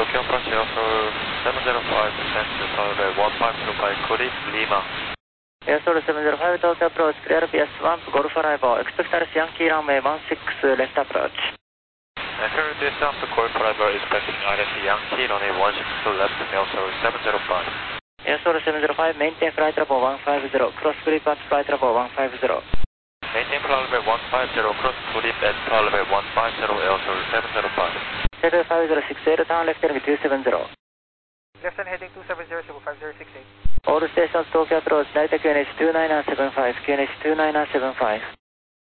Tokyo approach Airsoul 705 descent to runway 1505 Cody, Lima. Airsoul 705 Tokyo approach, clear PS Swamp, Golf Arrival, expect RS Yankee runway 16 left approach. Enter distance to Golf Arrival, expecting RS Yankee runway 16 left, Airsoul 705. Airsoul 705, maintain flight level 150, cross grip at flight level 150. Maintain flight level 150, cross grip at flight level 150, Airsoul 705. 7506, turn left heading 270. Left hand heading 270, 5068. All stations Tokyo approach, Delta QNH 29975, QNH 29975.